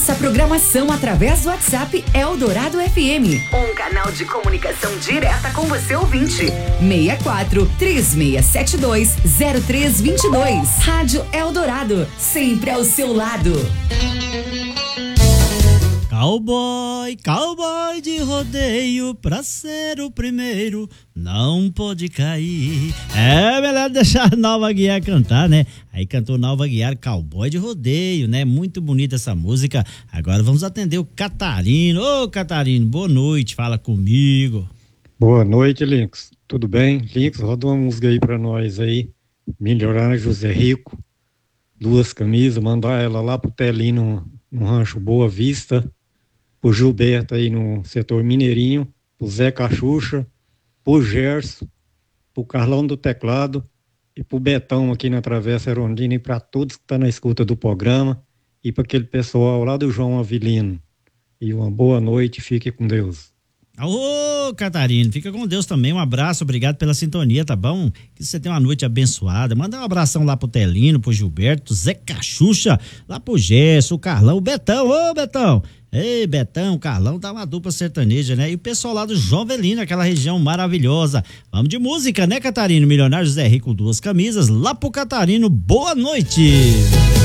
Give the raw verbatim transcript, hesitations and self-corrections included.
Essa programação através do WhatsApp Eldorado F M, um canal de comunicação direta com você ouvinte. seis quatro, três seis sete dois, zero três dois dois. Rádio Eldorado, sempre ao seu lado. Cowboy, cowboy de rodeio, pra ser o primeiro, não pode cair. É melhor deixar a Nalva Guiar cantar, né? Aí cantou Nalva Guiar, cowboy de rodeio, né? Muito bonita essa música. Agora vamos atender o Catarino. Ô, Catarino, boa noite, fala comigo. Boa noite, Links. Tudo bem? Links, roda uma música aí pra nós aí. Melhorar José Rico. Duas camisas, mandar ela lá pro Telinho no, no Rancho Boa Vista. Pro Gilberto aí no setor Mineirinho, pro Zé Cachucha, pro Gerson, pro Carlão do Teclado e pro Betão aqui na Travessa Erondina e para todos que estão tá na escuta do programa e para aquele pessoal lá do João Avilino. E uma boa noite, fique com Deus. Ô, Catarino, fica com Deus também, um abraço, obrigado pela sintonia, tá bom? Que você tenha uma noite abençoada, manda um abração lá pro Telino, pro Gilberto, Zé Cachucha, lá pro Gerson, o Carlão, o Betão, ô Betão, ei Betão, Carlão, tá uma dupla sertaneja, né? E o pessoal lá do João Avelino, aquela região maravilhosa, vamos de música, né, Catarino? Milionário José Rico, duas camisas, lá pro Catarino, boa noite!